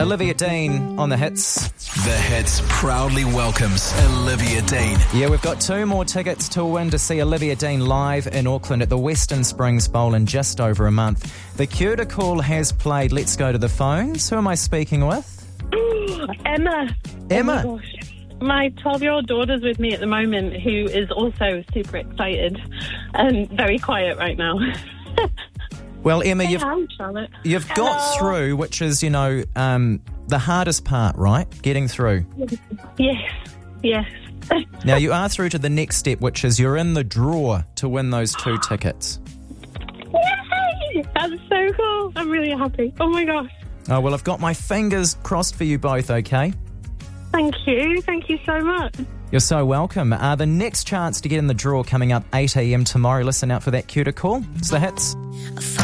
Olivia Dean on The Hits. The Hits proudly welcomes Olivia Dean. Yeah, we've got 2 more tickets to win to see Olivia Dean live in Auckland at the Western Springs Bowl in just over a month. The cue to call has played. Let's go to the phones. Who am I speaking with? Emma. Emma. Oh my gosh. My 12-year-old daughter's with me at the moment, who is also super excited and very quiet right now. Well, Emma, Hi, Charlotte. you've got through, which is, the hardest part, right? Getting through. Yes. Now, you are through to the next step, which is you're in the draw to win those 2 tickets. Yay! That's so cool. I'm really happy. Oh my gosh. Oh, well, I've got my fingers crossed for you both, okay? Thank you. Thank you so much. You're so welcome. The next chance to get in the draw coming up 8 a.m. tomorrow. Listen out for that cue to call. It's The Hits.